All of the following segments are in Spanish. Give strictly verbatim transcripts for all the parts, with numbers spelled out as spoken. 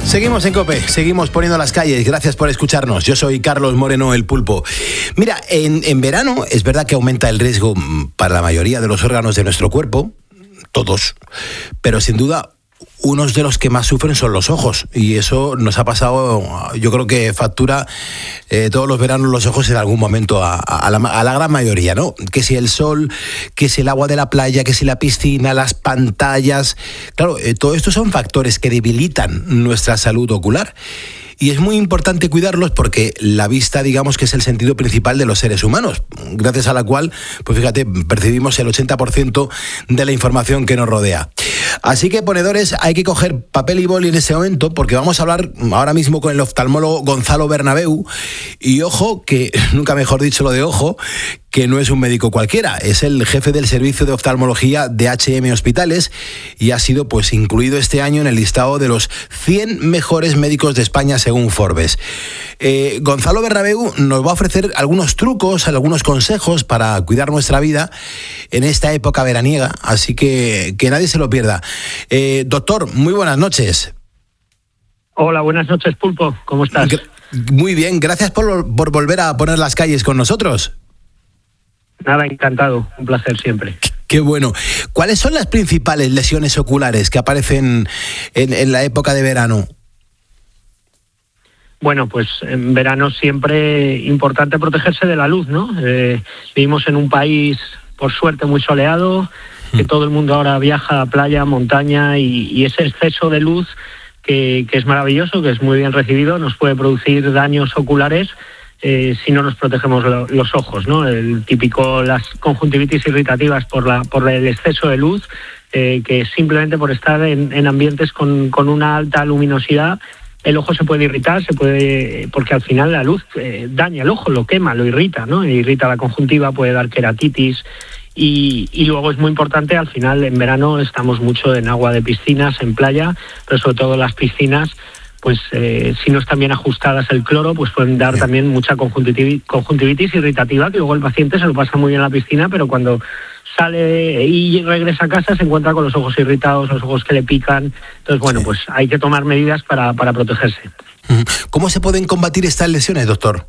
Seguimos en COPE, seguimos poniendo las calles. Gracias por escucharnos. Yo soy Carlos Moreno, el Pulpo. Mira, en, en verano es verdad que aumenta el riesgo para la mayoría de los órganos de nuestro cuerpo, todos, pero sin duda unos de los que más sufren son los ojos, y eso nos ha pasado, yo creo que factura eh, todos los veranos los ojos en algún momento a, a, la, a la gran mayoría, ¿no? Que si el sol, que si el agua de la playa, que si la piscina, las pantallas. Claro, eh, todo esto son factores que debilitan nuestra salud ocular. Y es muy importante cuidarlos porque la vista, digamos que es el sentido principal de los seres humanos, gracias a la cual, pues fíjate, percibimos el ochenta por ciento de la información que nos rodea. Así que, ponedores, hay que coger papel y boli en este momento porque vamos a hablar ahora mismo con el oftalmólogo Gonzalo Bernabeu. Y ojo, que nunca mejor dicho lo de ojo, que no es un médico cualquiera, es el jefe del servicio de oftalmología de H M Hospitales y ha sido pues incluido este año en el listado de los cien mejores médicos de España según Forbes. Eh, Gonzalo Bernabeu nos va a ofrecer algunos trucos, algunos consejos para cuidar nuestra vida en esta época veraniega, así que que nadie se lo pierda. Eh, doctor, muy buenas noches. Hola, buenas noches, Pulpo, ¿cómo estás? Muy bien, gracias por, por volver a poner las calles con nosotros. Nada, encantado, un placer siempre. Qué bueno. ¿Cuáles son las principales lesiones oculares que aparecen en, en la época de verano? Bueno, pues en verano siempre importante protegerse de la luz, ¿no? Eh, vivimos en un país, por suerte, muy soleado, que todo el mundo ahora viaja a playa, montaña, y, y ese exceso de luz que, que es maravilloso, que es muy bien recibido, nos puede producir daños oculares Eh, si no nos protegemos lo, los ojos, ¿no? El típico, las conjuntivitis irritativas por la por el exceso de luz, eh, que simplemente por estar en, en ambientes con, con una alta luminosidad, el ojo se puede irritar, se puede porque al final la luz eh, daña el ojo, lo quema, lo irrita, ¿no? Irrita la conjuntiva, puede dar queratitis. Y, y luego es muy importante, al final en verano estamos mucho en agua de piscinas, en playa, pero sobre todo las piscinas, pues eh, si no están bien ajustadas el cloro, pues pueden dar también mucha conjuntivitis, conjuntivitis irritativa, que luego el paciente se lo pasa muy bien en la piscina, pero cuando sale y regresa a casa se encuentra con los ojos irritados, los ojos que le pican. Entonces, bueno, pues hay que tomar medidas para, para protegerse. ¿Cómo se pueden combatir estas lesiones, doctor?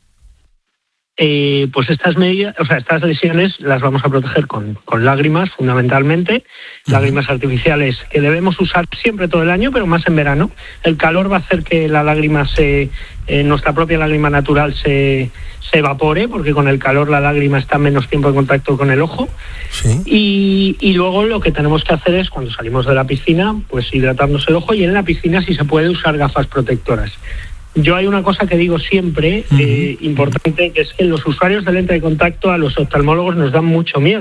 Eh, pues estas medidas, o sea, estas lesiones las vamos a proteger con, con lágrimas, fundamentalmente, uh-huh. lágrimas artificiales que debemos usar siempre todo el año, pero más en verano. El calor va a hacer que la lágrima se, eh, nuestra propia lágrima natural se, se evapore, porque con el calor la lágrima está menos tiempo en contacto con el ojo. ¿Sí? Y, y luego lo que tenemos que hacer es, cuando salimos de la piscina, pues hidratarnos el ojo, y en la piscina si se puede usar gafas protectoras. Yo hay una cosa que digo siempre, uh-huh. eh, importante, que es que los usuarios de lente de contacto a los oftalmólogos nos dan mucho miedo.